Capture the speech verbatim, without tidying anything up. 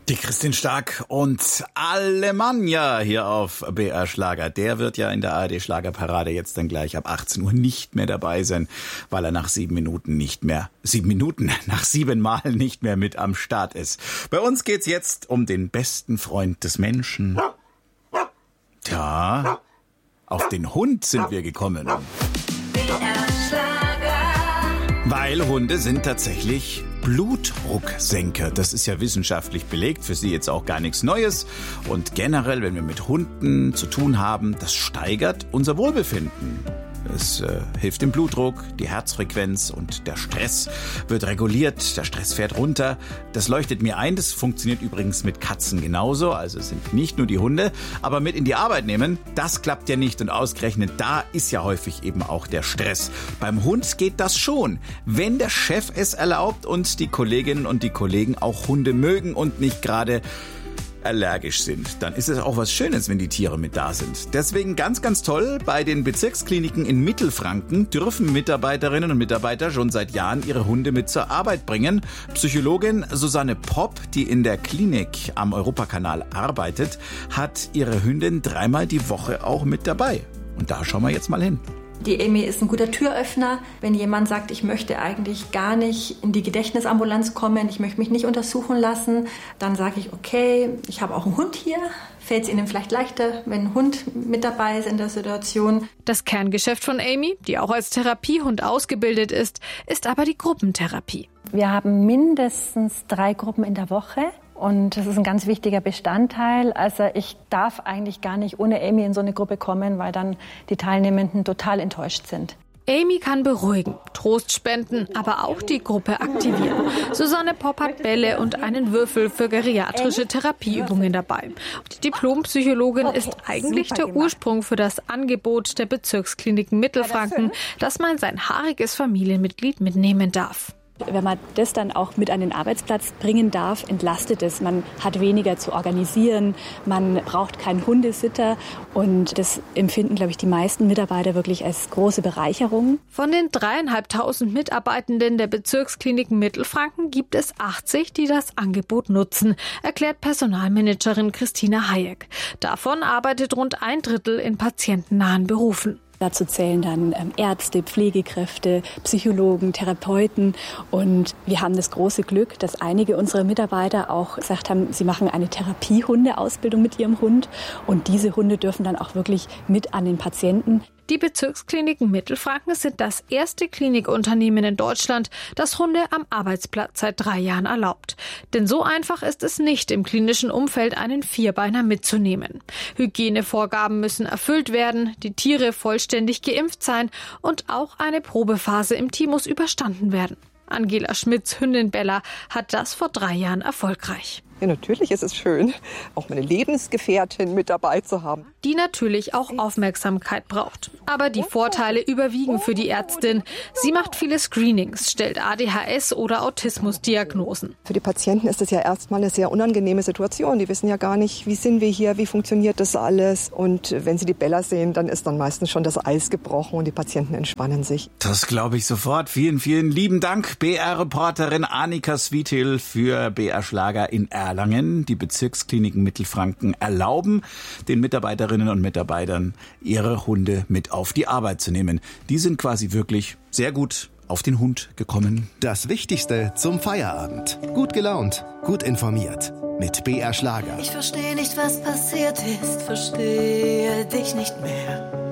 Die Christin Stark und Alemannia hier auf B R Schlager. Der wird ja in der A R D Schlagerparade jetzt dann gleich ab achtzehn Uhr nicht mehr dabei sein, weil er nach sieben Minuten nicht mehr, sieben Minuten, nach sieben Mal nicht mehr mit am Start ist. Bei uns geht's jetzt um den besten Freund des Menschen. Tja, auf den Hund sind wir gekommen. B R Schlager. Weil Hunde sind tatsächlich Blutdrucksenker. Das ist ja wissenschaftlich belegt, für Sie jetzt auch gar nichts Neues. Und generell, wenn wir mit Hunden zu tun haben, das steigert unser Wohlbefinden. Es äh, hilft dem Blutdruck, die Herzfrequenz und der Stress wird reguliert, der Stress fährt runter. Das leuchtet mir ein, das funktioniert übrigens mit Katzen genauso, also es sind nicht nur die Hunde. Aber mit in die Arbeit nehmen, das klappt ja nicht und ausgerechnet da ist ja häufig eben auch der Stress. Beim Hund geht das schon, wenn der Chef es erlaubt und die Kolleginnen und die Kollegen auch Hunde mögen und nicht gerade allergisch sind. Dann ist es auch was Schönes, wenn die Tiere mit da sind. Deswegen ganz, ganz toll, bei den Bezirkskliniken in Mittelfranken dürfen Mitarbeiterinnen und Mitarbeiter schon seit Jahren ihre Hunde mit zur Arbeit bringen. Psychologin Susanne Popp, die in der Klinik am Europakanal arbeitet, hat ihre Hündin dreimal die Woche auch mit dabei. Und da schauen wir jetzt mal hin. Die Amy ist ein guter Türöffner. Wenn jemand sagt, ich möchte eigentlich gar nicht in die Gedächtnisambulanz kommen, ich möchte mich nicht untersuchen lassen, dann sage ich, okay, ich habe auch einen Hund hier. Fällt es Ihnen vielleicht leichter, wenn ein Hund mit dabei ist in der Situation? Das Kerngeschäft von Amy, die auch als Therapiehund ausgebildet ist, ist aber die Gruppentherapie. Wir haben mindestens drei Gruppen in der Woche. Und das ist ein ganz wichtiger Bestandteil. Also ich darf eigentlich gar nicht ohne Amy in so eine Gruppe kommen, weil dann die Teilnehmenden total enttäuscht sind. Amy kann beruhigen, Trost spenden, aber auch die Gruppe aktivieren. Susanne Popp hat Bälle und einen Würfel für geriatrische Therapieübungen dabei. Die Diplompsychologin ist eigentlich der Ursprung für das Angebot der Bezirkskliniken Mittelfranken, dass man sein haariges Familienmitglied mitnehmen darf. Wenn man das dann auch mit an den Arbeitsplatz bringen darf, entlastet es. Man hat weniger zu organisieren, man braucht keinen Hundesitter und das empfinden, glaube ich, die meisten Mitarbeiter wirklich als große Bereicherung. Von den dreieinhalbtausend Mitarbeitenden der Bezirkskliniken Mittelfranken gibt es achtzig, die das Angebot nutzen, erklärt Personalmanagerin Christina Hayek. Davon arbeitet rund ein Drittel in patientennahen Berufen. Dazu zählen dann ähm, Ärzte, Pflegekräfte, Psychologen, Therapeuten. Und wir haben das große Glück, dass einige unserer Mitarbeiter auch gesagt haben, sie machen eine Therapiehundeausbildung mit ihrem Hund. Und diese Hunde dürfen dann auch wirklich mit an den Patienten. Die Bezirkskliniken Mittelfranken sind das erste Klinikunternehmen in Deutschland, das Hunde am Arbeitsplatz seit drei Jahren erlaubt. Denn so einfach ist es nicht, im klinischen Umfeld einen Vierbeiner mitzunehmen. Hygienevorgaben müssen erfüllt werden, die Tiere vollständig geimpft sein und auch eine Probephase im Team muss überstanden werden. Angela Schmidts Hündin Bella hat das vor drei Jahren erfolgreich. Ja, natürlich ist es schön, auch meine Lebensgefährtin mit dabei zu haben. Die natürlich auch Aufmerksamkeit braucht. Aber die Vorteile überwiegen für die Ärztin. Sie macht viele Screenings, stellt A D H S oder Autismusdiagnosen. Für die Patienten ist das ja erstmal eine sehr unangenehme Situation. Die wissen ja gar nicht, wie sind wir hier, wie funktioniert das alles. Und wenn sie die Bella sehen, dann ist dann meistens schon das Eis gebrochen und die Patienten entspannen sich. Das glaube ich sofort. Vielen, vielen lieben Dank, B R-Reporterin Annika Sweetil für B R Schlager in Erlangen. Die Bezirkskliniken Mittelfranken erlauben den Mitarbeiterinnen und Mitarbeitern, ihre Hunde mit auf die Arbeit zu nehmen. Die sind quasi wirklich sehr gut auf den Hund gekommen. Das Wichtigste zum Feierabend. Gut gelaunt, gut informiert. Mit B R Schlager. Ich verstehe nicht, was passiert ist, verstehe dich nicht mehr.